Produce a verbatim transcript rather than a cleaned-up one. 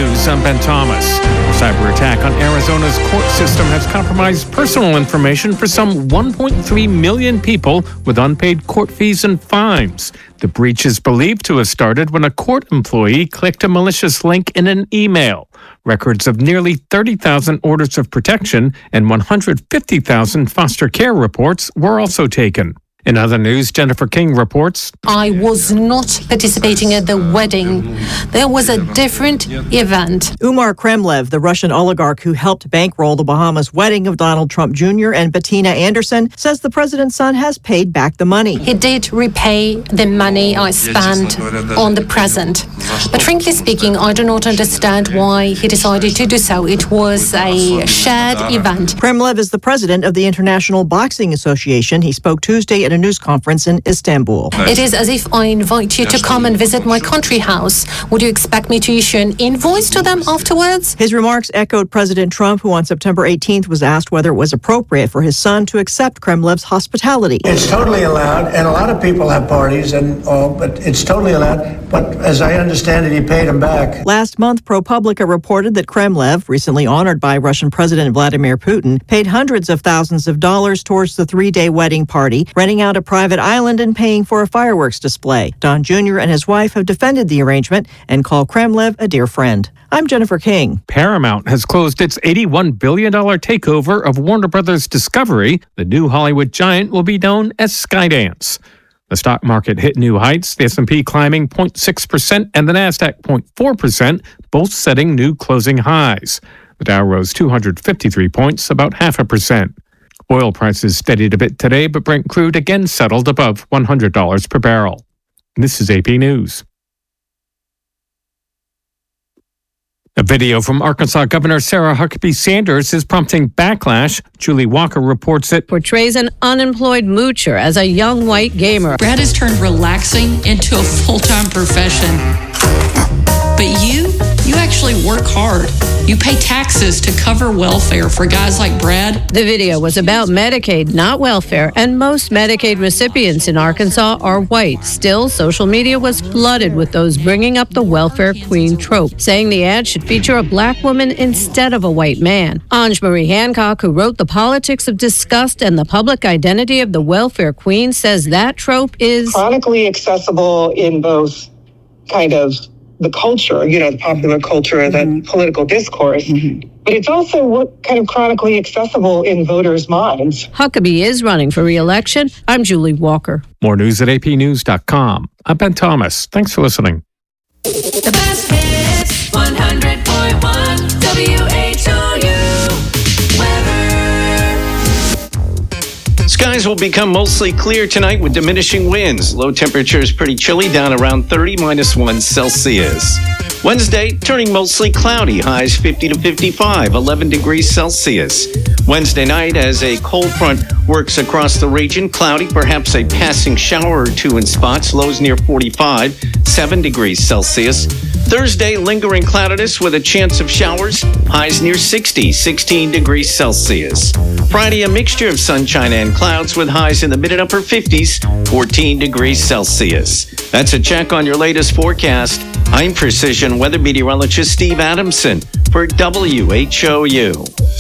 News, I'm Ben Thomas. A cyber attack on Arizona's court system has compromised personal information for some one point three million people with unpaid court fees and fines. The breach is believed to have started when a court employee clicked a malicious link in an email. Records of nearly thirty thousand orders of protection and one hundred fifty thousand foster care reports were also taken. In other news, Jennifer King reports, I was not participating at the wedding. There was a different event. Umar Kremlev, the Russian oligarch who helped bankroll the Bahamas wedding of Donald Trump Junior and Bettina Anderson, says the president's son has paid back the money. He did repay the money I spent on the present. But frankly speaking, I do not understand why he decided to do so. It was a shared event. Kremlev is the president of the International Boxing Association. He spoke Tuesday at a news conference in Istanbul. It is as if I invite you to come and visit my country house. Would you expect me to issue an invoice to them afterwards? His remarks echoed President Trump, who on September eighteenth was asked whether it was appropriate for his son to accept Kremlev's hospitality. It's totally allowed, and a lot of people have parties, and all, but it's totally allowed. But as I understand it, he paid him back. Last month, ProPublica reported that Kremlev, recently honored by Russian President Vladimir Putin, paid hundreds of thousands of dollars towards the three-day wedding party, renting out a private island and paying for a fireworks display. Don Junior and his wife have defended the arrangement and call Kremlev a dear friend. I'm Jennifer King. Paramount has closed its eighty-one billion dollars takeover of Warner Brothers Discovery. The new Hollywood giant will be known as Skydance. The stock market hit new heights, the S and P climbing zero point six percent and the NASDAQ zero point four percent, both setting new closing highs. The Dow rose two hundred fifty-three points, about half a percent. Oil prices steadied a bit today, but Brent crude again settled above one hundred dollars per barrel. This is A P News. A video from Arkansas Governor Sarah Huckabee Sanders is prompting backlash. Julie Walker reports it portrays an unemployed moocher as a young white gamer. Brad has turned relaxing into a full-time profession. But you, you actually work hard. You pay taxes to cover welfare for guys like Brad. The video was about Medicaid, not welfare, and most Medicaid recipients in Arkansas are white. Still, social media was flooded with those bringing up the welfare queen trope, saying the ad should feature a black woman instead of a white man. Anj Marie Hancock, who wrote The Politics of Disgust and the Public Identity of the Welfare Queen, says that trope is chronically accessible in both kind of the culture, you know, the popular culture, mm-hmm. the political discourse. Mm-hmm. But it's also kind of chronically accessible in voters' minds. Huckabee is running for re-election. I'm Julie Walker. More news at A P news dot com. I'm Ben Thomas. Thanks for listening. The best hits, one hundred point one W H O U. Weather. Skies will become mostly clear tonight with diminishing winds. Low temperatures pretty chilly, down around thirty, minus one Celsius. Wednesday, turning mostly cloudy, highs fifty to fifty-five, eleven degrees Celsius. Wednesday night, as a cold front works across the region, cloudy, perhaps a passing shower or two in spots, lows near forty-five, seven degrees Celsius. Thursday, lingering cloudiness with a chance of showers, highs near sixty, sixteen degrees Celsius. Friday, a mixture of sunshine and clouds with highs in the mid and upper fifties, fourteen degrees Celsius. That's a check on your latest forecast. I'm Precision Weather Meteorologist Steve Adamson for W H O U.